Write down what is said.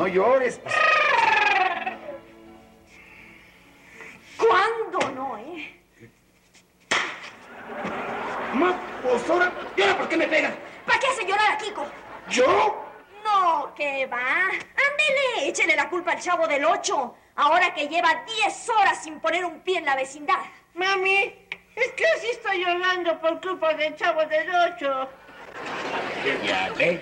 no llores. Pues. ¿Cuándo no, Ma, pues ahora, ¿y ahora por qué me pegas? ¿Para qué hace llorar a Kiko? ¿Yo? No, ¿qué va? Ándele, échele la culpa al Chavo del 8. Ahora que lleva 10 horas sin poner un pie en la vecindad. Mami, es que así estoy llorando por culpa del Chavo del 8. Ya ve.